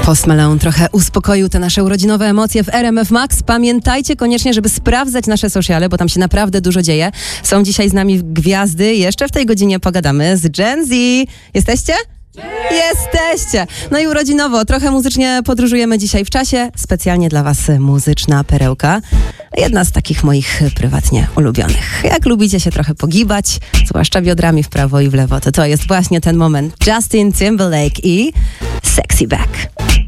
Post Malone trochę uspokoił te nasze urodzinowe emocje w RMF Max. Pamiętajcie koniecznie, żeby sprawdzać nasze sociale, bo tam się naprawdę dużo dzieje. Są dzisiaj z nami gwiazdy. Jeszcze w tej godzinie pogadamy z Gen Z. Jesteście? Jesteście! No i urodzinowo, trochę muzycznie podróżujemy dzisiaj w czasie. Specjalnie dla was muzyczna perełka. Jedna z takich moich prywatnie ulubionych. Jak lubicie się trochę pogibać, zwłaszcza biodrami w prawo i w lewo, to jest właśnie ten moment. Justin Timberlake i Sexy Back.